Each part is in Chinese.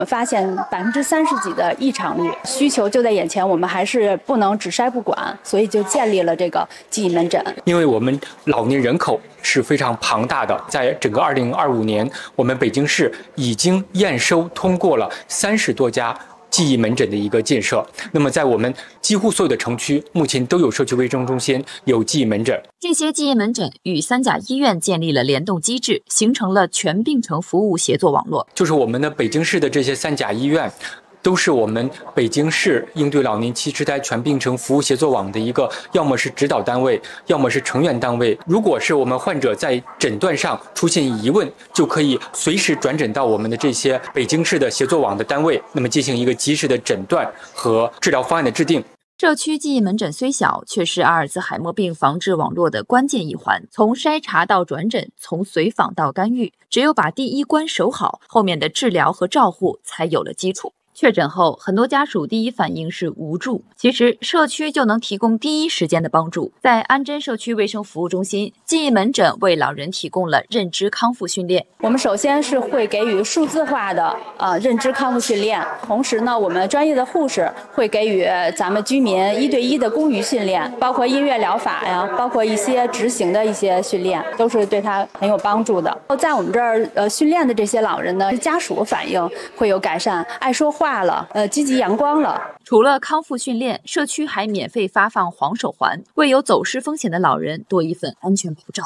发现30%几的异常率，需求就在眼前，我们还是不能只筛不管，所以就建立了这个记忆门诊。 因为我们老年人口是非常庞大的，在整个2025年，我们北京市已经验收通过了30多家记忆门诊的一个建设。那么在我们几乎所有的城区，目前都有社区卫生中心，有记忆门诊。 这些记忆门诊与3甲医院建立了联动机制，形成了全病程服务协作网络。 就是我们的北京市的这些3甲医院，都是我们北京市应对老年期痴呆全病程服务协作网的一个，要么是指导单位，要么是成员单位。如果是我们患者在诊断上出现疑问，就可以随时转诊到我们的这些北京市的协作网的单位，那么进行一个及时的诊断和治疗方案的制定。 社区记忆门诊虽小，却是阿尔兹海默病防治网络的关键一环。从筛查到转诊，从随访到干预，只有把第一关守好，后面的治疗和照护才有了基础。确诊后，很多家属第一反应是无助，其实社区就能提供第一时间的帮助。在安贞社区卫生服务中心，记忆门诊为老人提供了认知康复训练。 我们首先是会给予数字化的认知康复训练，同时呢，我们专业的护士会给予咱们居民1对1的公寓训练，包括音乐疗法呀，包括一些执行的一些训练，都是对他很有帮助的。在我们这儿训练的这些老人呢，家属反应会有改善，爱说话了，积极阳光了。 除了康复训练，社区还免费发放黄手环，为有走失风险的老人多一份安全保障。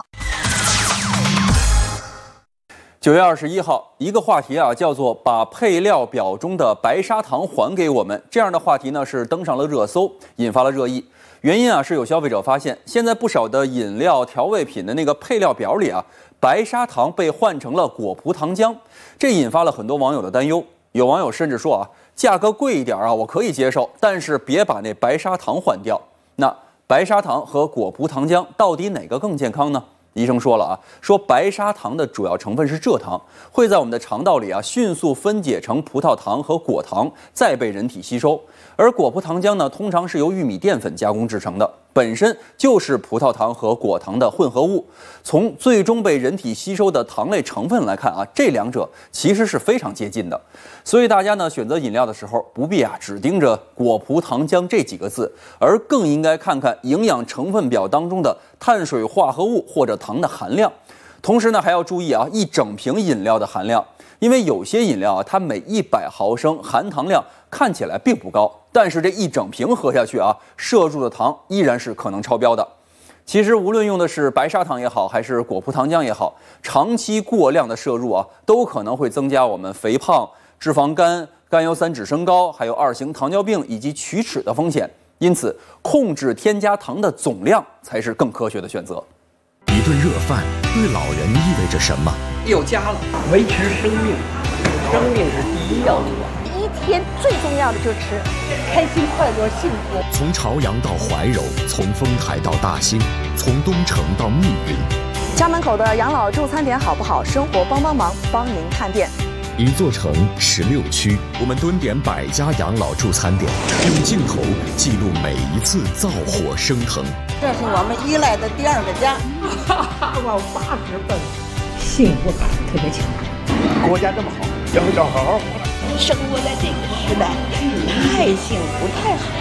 9月21号，一个话题叫做把配料表中的白砂糖还给我们。这样的话题呢是登上了热搜，引发了热议。原因是有消费者发现，现在不少的饮料调味品的那个配料表里白砂糖被换成了果葡糖浆，这引发了很多网友的担忧。有网友甚至说价格贵一点我可以接受，但是别把那白砂糖换掉。那白砂糖和果葡糖浆到底哪个更健康呢？医生说了说白砂糖的主要成分是蔗糖，会在我们的肠道里迅速分解成葡萄糖和果糖，再被人体吸收。而果葡糖浆呢，通常是由玉米淀粉加工制成的，本身就是葡萄糖和果糖的混合物。从最终被人体吸收的糖类成分来看这两者其实是非常接近的。所以大家呢选择饮料的时候，不必只盯着果葡糖浆这几个字，而更应该看看营养成分表当中的碳水化合物或者糖的含量。同时呢，还要注意一整瓶饮料的含量，因为有些饮料它每100毫升含糖量看起来并不高，但是这一整瓶喝下去摄入的糖依然是可能超标的。其实无论用的是白砂糖也好，还是果葡糖浆也好，长期过量的摄入都可能会增加我们肥胖、脂肪肝、甘油三酯升高，还有2型糖尿病以及龋齿的风险。因此，控制添加糖的总量才是更科学的选择。 一顿热饭对老人意味着什么？ 有家了，维持生命，生命是第一要素。 一天最重要的就是吃，开心、快乐、幸福。 从朝阳到怀柔，从丰台到大兴，从东城到密云。 家门口的养老助餐点好不好？生活帮帮忙，帮您看店。 一座城16区，我们蹲点100家养老助餐点，用镜头记录每一次灶火升腾。 这是我们依赖的第2个家。 我80分，幸福感特别强。 国家这么好，要好好活。 生活在这个时代，太幸福，太好。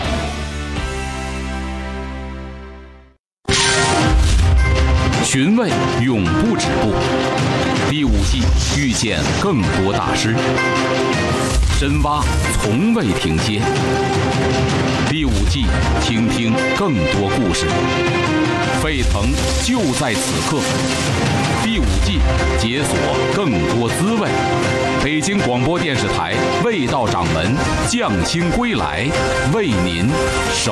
寻味永不止步。第5季遇见更多大师，深挖从未停歇。第5季听听更多故事，沸腾就在此刻。第5季解锁更多滋味。北京广播电视台味道掌门匠心归来，为您守